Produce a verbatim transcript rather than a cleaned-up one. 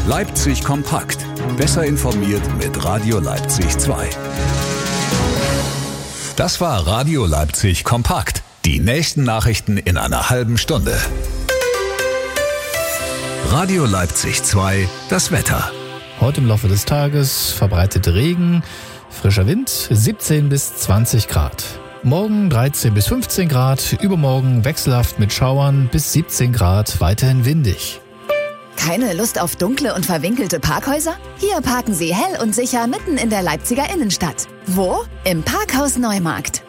Leipzig kompakt. Besser informiert mit Radio Leipzig zwei. Das war Radio Leipzig kompakt. Die nächsten Nachrichten in einer halben Stunde. Radio Leipzig zwei, das Wetter. Heute im Laufe des Tages verbreitet Regen, frischer Wind, siebzehn bis zwanzig Grad. Morgen dreizehn bis fünfzehn Grad, übermorgen wechselhaft mit Schauern bis siebzehn Grad, weiterhin windig. Keine Lust auf dunkle und verwinkelte Parkhäuser? Hier parken Sie hell und sicher mitten in der Leipziger Innenstadt. Wo? Im Parkhaus Neumarkt.